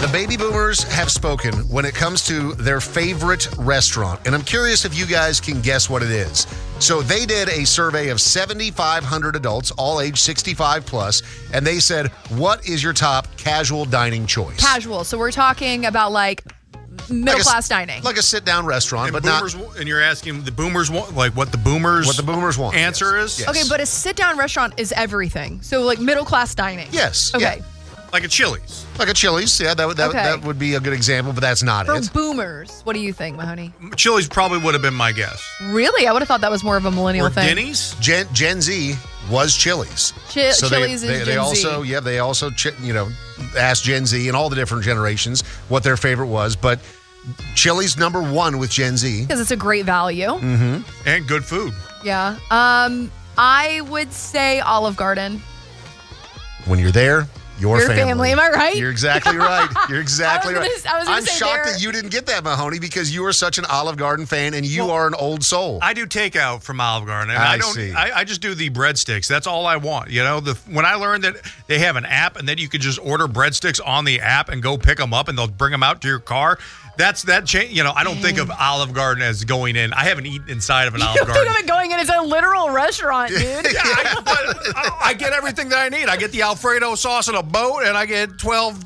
The baby boomers have spoken when it comes to their favorite restaurant, and I'm curious if you guys can guess what it is. So they did a survey of 7,500 adults, all age 65 plus, and they said, what is your top casual dining choice? Casual. So we're talking about like middle class dining. Like a sit-down restaurant, And but boomers, not and you're asking the boomers want, like what the boomers want. answer Yes. is? Yes. Okay, but a sit-down restaurant is everything. So like middle class dining. Yes. Okay. Yeah. Like a Chili's. Like a Chili's. Yeah, that would be a good example, but that's not For it. boomers, what do you think, Mahoney? Chili's probably would have been my guess. Really? I would have thought that was more of a millennial Or thing. Denny's? Gen Z was Chili's. Chili's is they Gen also, Z. yeah, they also, asked Gen Z and all the different generations what their favorite was, but Chili's number one with Gen Z. Because it's a great value. Mm-hmm. And good food. Yeah. I would say Olive Garden. When you're there, your family. Am I right? You're exactly right. You're exactly I right. was gonna I'm say shocked there- that you didn't get that, Mahoney, because you are such an Olive Garden fan and you are an old soul. I do takeout from Olive Garden. And I don't. see. I just do the breadsticks. That's all I want. You know, when I learned that they have an app and then you could just order breadsticks on the app and go pick them up and they'll bring them out to your car. That change. You know, I don't think of Olive Garden as going in. I haven't eaten inside of an Olive You Garden. think of it going in as a literal restaurant, dude. I get everything that I need. I get the Alfredo sauce in a boat, and I get 12.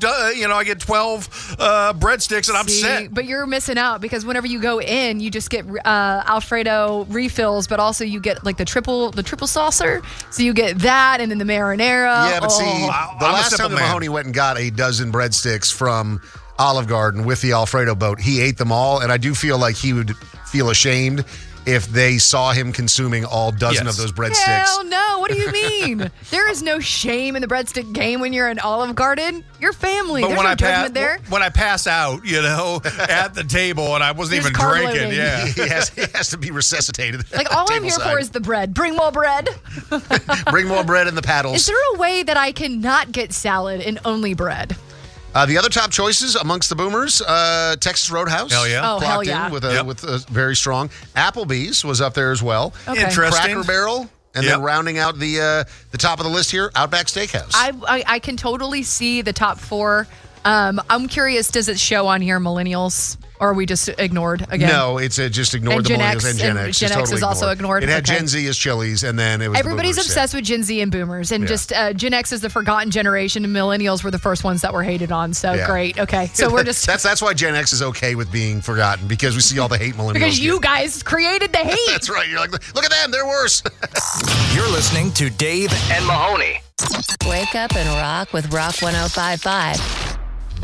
Breadsticks, and I'm set. But you're missing out because whenever you go in, you just get Alfredo refills, but also you get like the triple saucer. So you get that, and then the marinara. Yeah, but see, the I'm a last simple time that man. Mahoney went and got a dozen breadsticks from Olive Garden with the Alfredo boat, he ate them all, and I do feel like he would feel ashamed if they saw him consuming all dozen of those breadsticks. Hell no. What do you mean? There is no shame in the breadstick game when you're in Olive Garden. You're family. But There's when no I judgment there. when I pass out, at the table, and I wasn't You're even just carb drinking, loading. yeah. He has to be resuscitated. Like, all I'm here Tableside. for is the bread. Bring more bread. Bring more bread in the paddles. Is there a way that I can not get salad and only bread? The other top choices amongst the boomers, Texas Roadhouse. Hell yeah. Oh, hell clocked yeah. in with a very strong. Applebee's was up there as well. Okay. Interesting. Cracker Barrel. And then rounding out the top of the list here, Outback Steakhouse. I can totally see the top four. I'm curious, does it show on here millennials? Or are we just ignored again? No, it's just ignored And the Gen millennials X, and Gen and X. Gen Just X totally is also ignored? It had Okay. Gen Z as Chili's, and then it was Everybody's the boomers, obsessed with Gen Z and boomers, and just Gen X is the forgotten generation, and millennials were the first ones that were hated on. So Yeah. great. Okay. So we're just. That's why Gen X is okay with being forgotten, because we see all the hate millennials because you get. guys created the hate. That's right. You're like, look at them. They're worse. You're listening to Dave and Mahoney. Wake up and rock with Rock 105.5.